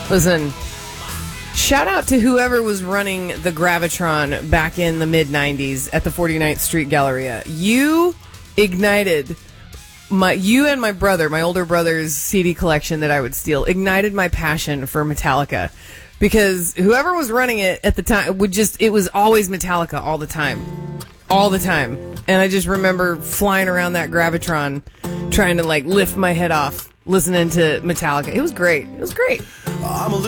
Listen, shout out to whoever was running the Gravitron back in the mid-90s at the 49th Street Galleria. You ignited you and my brother, my older brother's CD collection that I would steal, ignited my passion for Metallica. Because whoever was running it at the time it was always Metallica all the time. All the time. And I just remember flying around that Gravitron trying to lift my head off listening to Metallica. It was great. It was great.